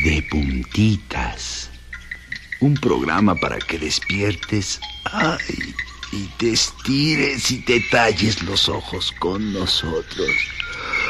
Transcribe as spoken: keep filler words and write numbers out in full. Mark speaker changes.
Speaker 1: de puntitas. Un programa para que despiertes, ay, y te estires y te talles los ojos con nosotros.